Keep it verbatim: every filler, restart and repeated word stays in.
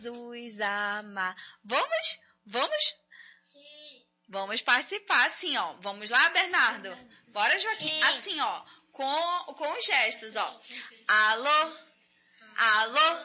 Jesus ama. Vamos? Vamos? Sim. Vamos participar, assim, ó. Vamos lá, Bernardo? Bora, Joaquim? Sim. Assim, ó. Com, com os gestos, ó. Alô? Alô?